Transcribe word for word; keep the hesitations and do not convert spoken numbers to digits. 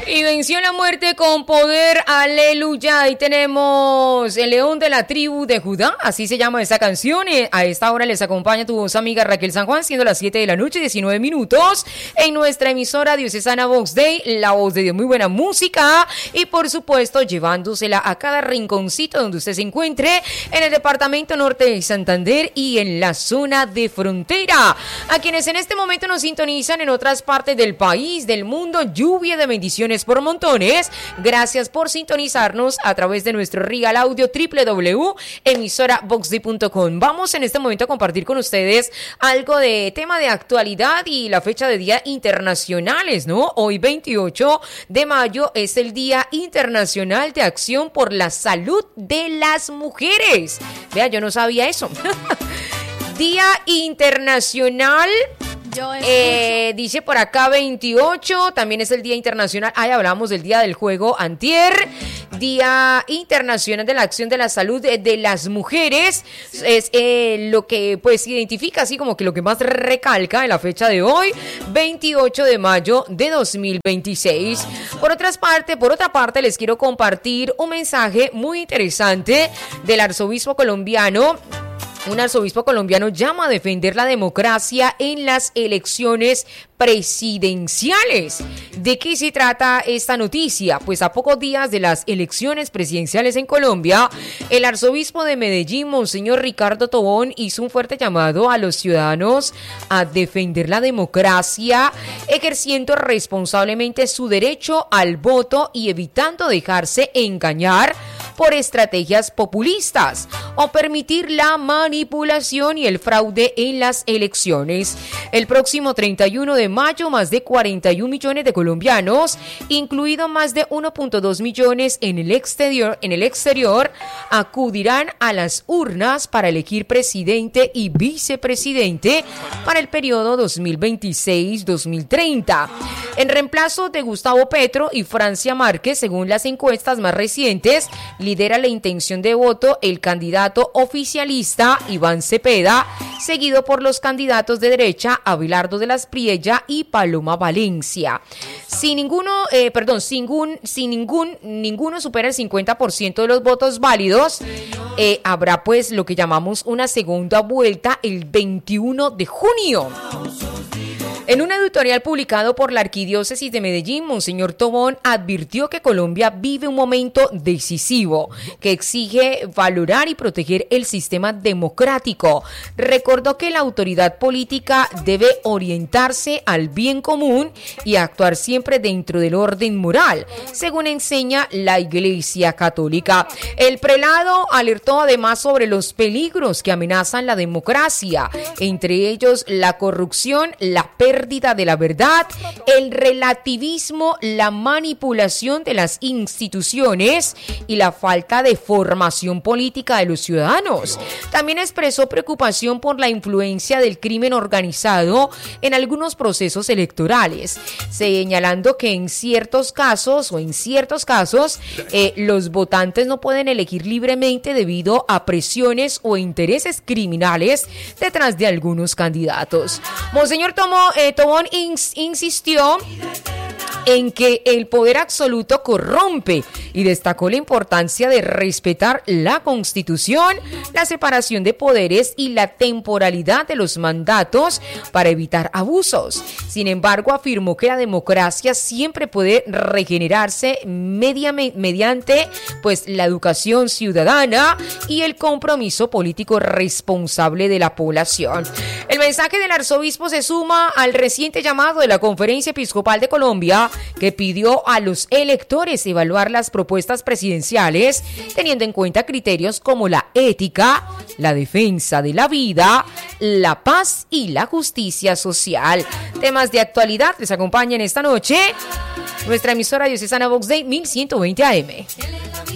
Y venció la muerte con poder, aleluya. Ahí tenemos el león de la tribu de Judá, así se llama esta canción. Y a esta hora les acompaña tu voz amiga Raquel San Juan, siendo las siete de la noche, diecinueve minutos, en nuestra emisora diocesana Vox Day, la voz de Dios, muy buena música y por supuesto llevándosela a cada rinconcito donde usted se encuentre en el departamento norte de Santander y en la zona de frontera. A quienes en este momento nos sintonizan en otras partes del país, del mundo, lluvia de bendiciones por montones. Gracias por sintonizarnos a través de nuestro Real Audio doble u doble u doble u punto emisora vox day punto com. Vamos en este momento a compartir con ustedes algo de tema de actualidad y la fecha de día internacionales, ¿no? Hoy veintiocho de mayo es el Día Internacional de Acción por la Salud de las Mujeres. Vea, yo no sabía eso. Día Internacional. Eh, dice por acá veintiocho, también es el Día Internacional, ahí hablamos del Día del Juego antier, Día Internacional de la Acción de la Salud de, de las Mujeres, es eh, lo que pues identifica así como que lo que más recalca en la fecha de hoy, veintiocho de mayo de dos mil veintiséis. Por otras parte, por otra parte les quiero compartir un mensaje muy interesante del arzobispo colombiano. Un arzobispo colombiano llama a defender la democracia en las elecciones presidenciales. ¿De qué se trata esta noticia? Pues a pocos días de las elecciones presidenciales en Colombia, el arzobispo de Medellín, Monseñor Ricardo Tobón, hizo un fuerte llamado a los ciudadanos a defender la democracia, ejerciendo responsablemente su derecho al voto y evitando dejarse engañar por estrategias populistas o permitir la manipulación y el fraude en las elecciones. El próximo treinta y uno de mayo, más de cuarenta y un millones de colombianos, incluido más de uno punto dos millones en el exterior, en el exterior, acudirán a las urnas para elegir presidente y vicepresidente para el periodo dos mil veintiséis a dos mil treinta. En reemplazo de Gustavo Petro y Francia Márquez, según las encuestas más recientes, lidera la intención de voto el candidato oficialista Iván Cepeda, seguido por los candidatos de derecha Abelardo de las Priella y Paloma Valencia. Sin ninguno, eh, perdón, sin ningún, sin ningún, ninguno supera el cincuenta por ciento de los votos válidos, eh, habrá pues lo que llamamos una segunda vuelta el veintiuno de junio. En un editorial publicado por la Arquidiócesis de Medellín, Monseñor Tobón advirtió que Colombia vive un momento decisivo que exige valorar y proteger el sistema democrático. Recordó que la autoridad política debe orientarse al bien común y actuar siempre dentro del orden moral, según enseña la Iglesia Católica. El prelado alertó además sobre los peligros que amenazan la democracia, entre ellos la corrupción, la pérdida pérdida de la verdad, el relativismo, la manipulación de las instituciones y la falta de formación política de los ciudadanos. También expresó preocupación por la influencia del crimen organizado en algunos procesos electorales, señalando que en ciertos casos o en ciertos casos eh, los votantes no pueden elegir libremente debido a presiones o intereses criminales detrás de algunos candidatos. Monseñor Tomo eh, Tobón ins- insistió en que el poder absoluto corrompe y destacó la importancia de respetar la Constitución, la separación de poderes y la temporalidad de los mandatos para evitar abusos. Sin embargo, afirmó que la democracia siempre puede regenerarse media- mediante pues, la educación ciudadana y el compromiso político responsable de la población. El mensaje del arzobispo se suma al reciente llamado de la Conferencia Episcopal de Colombia, que pidió a los electores evaluar las propuestas presidenciales teniendo en cuenta criterios como la ética, la defensa de la vida, la paz y la justicia social. Temas de actualidad les acompañan esta noche nuestra emisora diocesana Vox Day mil ciento veinte A M.